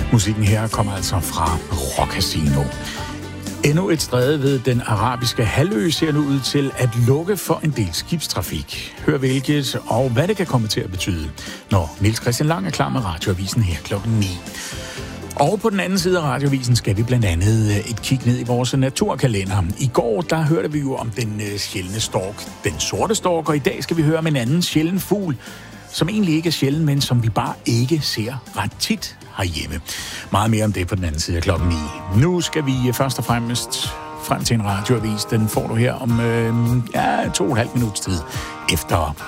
Musikken her kommer altså fra Rock Casino. Endnu et stræde ved den arabiske halvø ser nu ud til at lukke for en del skibstrafik. Hør hvilket og hvad det kan komme til at betyde, når Niels Christian Lang er klar med Radioavisen her klokken 9. Og på den anden side af Radioavisen skal vi blandt andet et kig ned i vores naturkalender. I går, der hørte vi jo om den sjældne stork, den sorte stork, og i dag skal vi høre om en anden sjælden fugl, som egentlig ikke er sjælden, men som vi bare ikke ser ret tit herhjemme. Meget mere om det på den anden side af klokken 9. Nu skal vi først og fremmest frem til en radioavis. Den får du her om 2,5 minutters tid efter